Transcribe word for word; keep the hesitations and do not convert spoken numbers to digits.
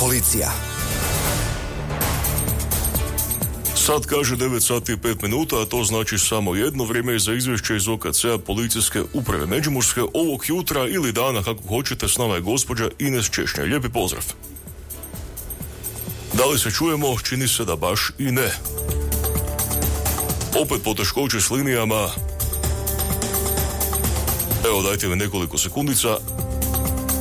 Policija. Sad kaže devet sati i pet minuta, a to znači samo jedno vrijeme za izvješće iz O K C-a Policijske uprave Međimurske ovog jutra ili dana kako hoćete. S nama je gospođa Ines Češnja. Lijepi pozdrav. Da li se čujemo? Čini se da baš i ne. Opet poteškoće s linijama. Evo, dajte mi nekoliko sekundica.